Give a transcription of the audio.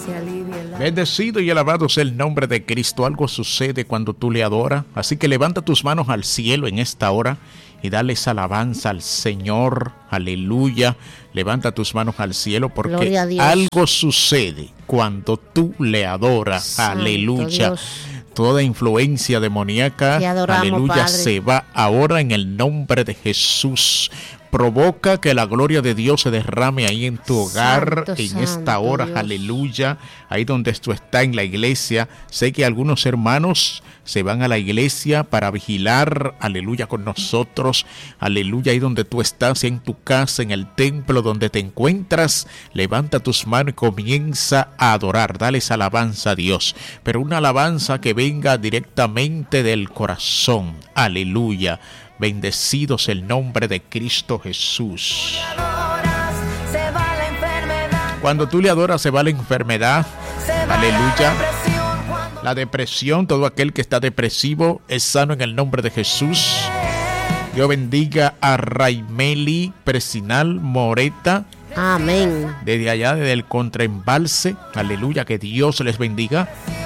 se alivie. Bendecido y alabado sea el nombre de Cristo. Algo sucede cuando tú le adoras. Así que levanta tus manos al cielo en esta hora y dale esa alabanza al Señor. Aleluya. Levanta tus manos al cielo porque algo sucede cuando tú le adoras. Santo Aleluya. Dios. Toda influencia demoníaca, aleluya, Padre, se va ahora en el nombre de Jesús. Provoca que la gloria de Dios se derrame ahí en tu hogar, en esta hora, Dios. aleluya. Ahí donde tú estás en la iglesia. Sé que algunos hermanos se van a la iglesia para vigilar, aleluya, con nosotros, aleluya. Ahí donde tú estás, en tu casa, en el templo donde te encuentras, levanta tus manos y comienza a adorar. Dale esa alabanza a Dios, pero una alabanza que venga directamente del corazón, aleluya. Bendecidos el nombre de Cristo Jesús. Cuando tú le adoras se va la enfermedad. Aleluya. La depresión, todo aquel que está depresivo es sano en el nombre de Jesús. Dios bendiga a Raimeli Presinal Moreta. Amén. Desde allá, desde el contraembalse. Aleluya, que Dios les bendiga.